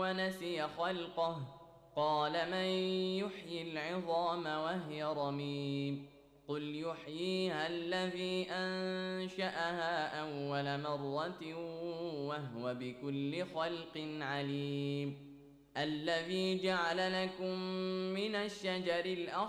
ونسي خلقه قال من يحيي العظام وهي رميم قل يحييها الذي أنشأها أول مرة وهو بكل خلق عليم الذي جعل لكم من الشجر الأخضر